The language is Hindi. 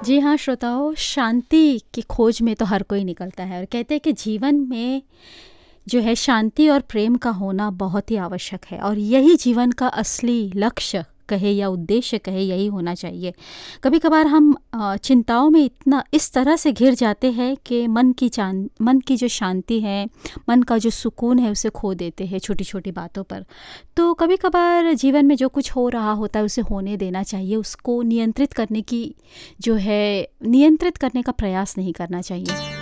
जी हाँ, श्रोताओं, शांति की खोज में तो हर कोई निकलता है और कहते हैं कि जीवन में जो है शांति और प्रेम का होना बहुत ही आवश्यक है और यही जीवन का असली लक्ष्य कहे या उद्देश्य कहे यही होना चाहिए। कभी-कभार हम चिंताओं में इतना इस तरह से घिर जाते हैं कि मन की जो शांति है, मन का जो सुकून है उसे खो देते हैं छोटी-छोटी बातों पर। तो कभी-कभार जीवन में जो कुछ हो रहा होता है उसे होने देना चाहिए, उसको नियंत्रित करने का प्रयास नहीं करना चाहिए।